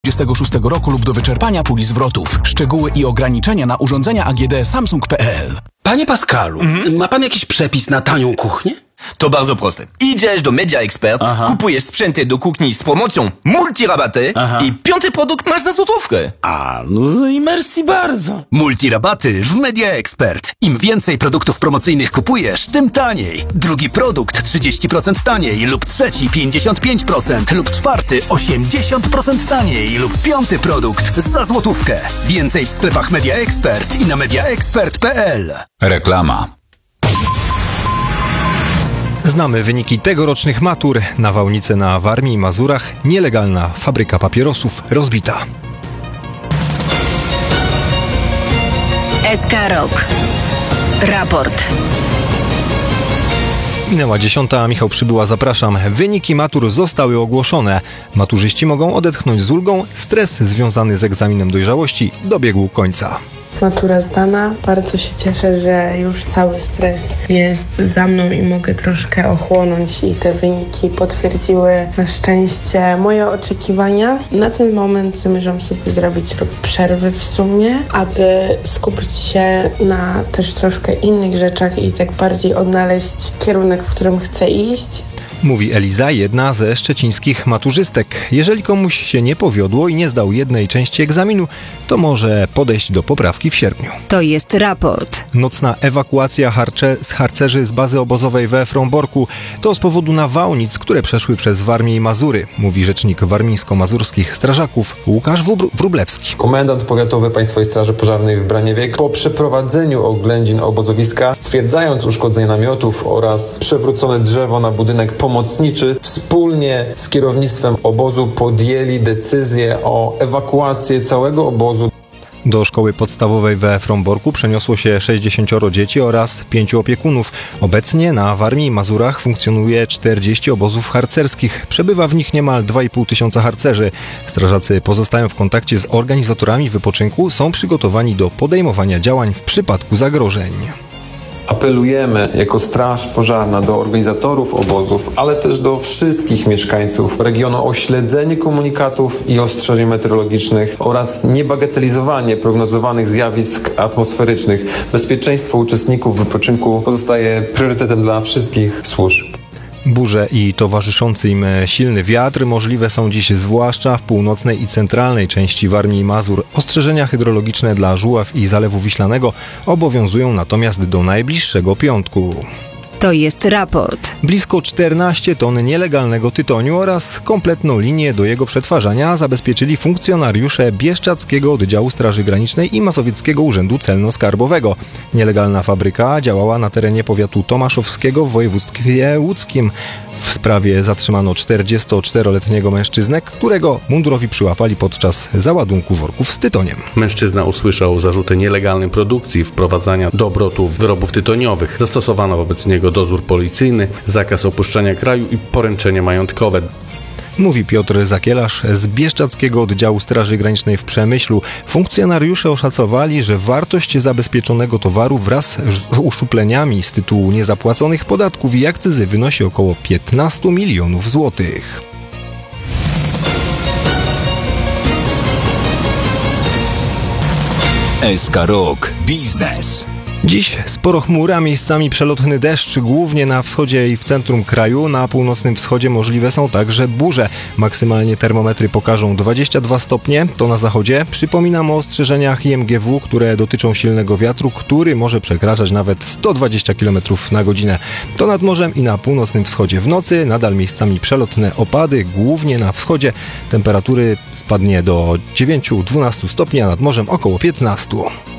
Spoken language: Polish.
2026 roku lub do wyczerpania puli zwrotów. Szczegóły i ograniczenia na urządzenia AGD Samsung.pl. Panie Pascalu, ma pan jakiś przepis na tanią kuchnię? To bardzo proste. Idziesz do Media Expert, kupujesz sprzęty do kuchni z promocją multirabaty i 5. produkt masz za złotówkę. No i merci bardzo. Multirabaty w Media Expert. Im więcej produktów promocyjnych kupujesz, tym taniej. Drugi produkt 30% taniej lub trzeci 55% lub czwarty 80% taniej lub 5. produkt za złotówkę. Więcej w sklepach Media Expert i na mediaexpert.pl. Reklama. Znamy wyniki tegorocznych matur. Nawałnice na Warmii i Mazurach. Nielegalna fabryka papierosów rozbita. SK Rok. Raport. Minęła 10, Michał Przybyła, zapraszam. Wyniki matur zostały ogłoszone. Maturzyści mogą odetchnąć z ulgą. Stres związany z egzaminem dojrzałości dobiegł końca. Matura zdana. Bardzo się cieszę, że już cały stres jest za mną i mogę troszkę ochłonąć i te wyniki potwierdziły na szczęście moje oczekiwania. Na ten moment zamierzam sobie zrobić rok przerwy w sumie, aby skupić się na też troszkę innych rzeczach i tak bardziej odnaleźć kierunek, w którym chcę iść. Mówi Eliza, jedna ze szczecińskich maturzystek. Jeżeli komuś się nie powiodło i nie zdał jednej części egzaminu, to może podejść do poprawki w sierpniu. To jest raport. Nocna ewakuacja harcerzy z bazy obozowej we Fromborku to z powodu nawałnic, które przeszły przez Warmię i Mazury, mówi rzecznik warmińsko-mazurskich strażaków Łukasz Wróblewski. Komendant powiatowy Państwowej Straży Pożarnej w Braniewie po przeprowadzeniu oględzin obozowiska, stwierdzając uszkodzenie namiotów oraz przewrócone drzewo na budynek pomocniczy, wspólnie z kierownictwem obozu podjęli decyzję o ewakuacji całego obozu. Do szkoły podstawowej we Fromborku przeniosło się 60 dzieci oraz 5 opiekunów. Obecnie na Warmii i Mazurach funkcjonuje 40 obozów harcerskich. Przebywa w nich niemal 2,5 tysiąca harcerzy. Strażacy pozostają w kontakcie z organizatorami wypoczynku, są przygotowani do podejmowania działań w przypadku zagrożeń. Apelujemy jako Straż Pożarna do organizatorów obozów, ale też do wszystkich mieszkańców regionu o śledzenie komunikatów i ostrzeżeń meteorologicznych oraz niebagatelizowanie prognozowanych zjawisk atmosferycznych. Bezpieczeństwo uczestników wypoczynku pozostaje priorytetem dla wszystkich służb. Burze i towarzyszący im silny wiatr możliwe są dziś zwłaszcza w północnej i centralnej części Warmii i Mazur. Ostrzeżenia hydrologiczne dla Żuław i Zalewu Wiślanego obowiązują natomiast do najbliższego piątku. To jest raport. Blisko 14 ton nielegalnego tytoniu oraz kompletną linię do jego przetwarzania zabezpieczyli funkcjonariusze Bieszczadzkiego Oddziału Straży Granicznej i Mazowieckiego Urzędu Celno-Skarbowego. Nielegalna fabryka działała na terenie powiatu tomaszowskiego w województwie łódzkim. W sprawie zatrzymano 44-letniego mężczyznę, którego mundurowi przyłapali podczas załadunku worków z tytoniem. Mężczyzna usłyszał zarzuty nielegalnej produkcji, wprowadzania do obrotu wyrobów tytoniowych. Zastosowano wobec niego dozór policyjny, zakaz opuszczania kraju i poręczenie majątkowe. Mówi Piotr Zakielarz z Bieszczadzkiego Oddziału Straży Granicznej w Przemyślu. Funkcjonariusze oszacowali, że wartość zabezpieczonego towaru wraz z uszczupleniami z tytułu niezapłaconych podatków i akcyzy wynosi około 15 milionów złotych. SK Rok Biznes. Dziś sporo chmur, a miejscami przelotny deszcz, głównie na wschodzie i w centrum kraju. Na północnym wschodzie możliwe są także burze. Maksymalnie termometry pokażą 22 stopnie, to na zachodzie. Przypominam o ostrzeżeniach IMGW, które dotyczą silnego wiatru, który może przekraczać nawet 120 km na godzinę. To nad morzem i na północnym wschodzie. W nocy nadal miejscami przelotne opady, głównie na wschodzie. Temperatury spadnie do 9-12 stopni, a nad morzem około 15.